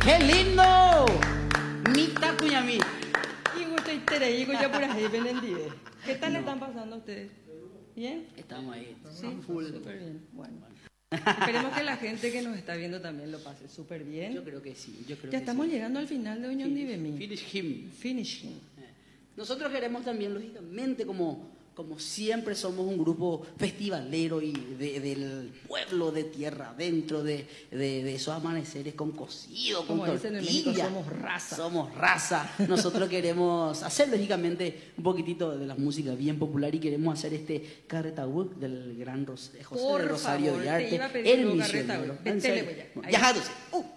¡Qué lindo! Mita cuñami. Y gusto y tere, y ya por ahí ven el día. ¿Qué tal le están pasando a ustedes? ¿Bien? Estamos ahí. Sí, súper bien. Bueno. Esperemos que la gente que nos está viendo también lo pase súper bien. Yo creo que sí. Ya estamos llegando al final de Unión Divemi. Finish him. Finish him. Nosotros queremos también, lógicamente, como siempre somos un grupo festivalero y del pueblo de tierra adentro, de esos amaneceres con cocido, con Como dicen en México, tortilla. somos raza. Somos raza. Nosotros queremos hacer, lógicamente, un poquitito de la música bien popular y queremos hacer este Carretahuec del gran José Por de Rosario favor, de Arte, te iba a pedir el un misionero. Carretahuec. En serio. Vete, Ya,